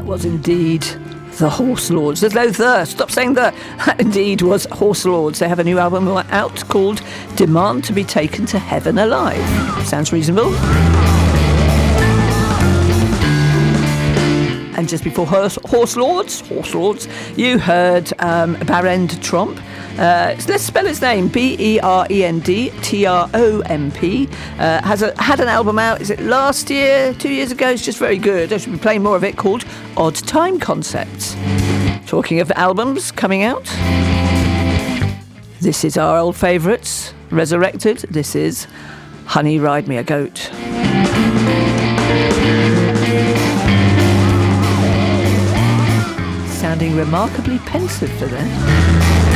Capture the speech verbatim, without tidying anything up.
was indeed the Horse Lords. There's no the. Stop saying the. That indeed was Horse Lords. They have a new album out called Demand to be Taken to Heaven Alive. Sounds reasonable. And just before Horse, Horse Lords, Horse Lords, you heard um, Barend Tromp. Uh, let's spell his name. B E R E N D T R O M P. Uh, has a, had an album out, is it last year, two years ago? It's just very good. I should be playing more of it, called Odd Time Concepts. Talking of albums coming out, this is our old favourites, resurrected. This is Honey, Ride Me a Goat. Sounding remarkably pensive for them.